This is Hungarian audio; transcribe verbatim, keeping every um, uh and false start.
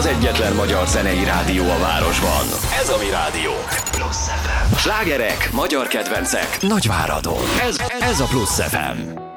az egyetlen magyar zenei rádió a városban. Ez a mi rádiónk. Plusz ef em. Slágerek, magyar kedvencek, Nagyváradon. Ez, ez a Plusz ef em.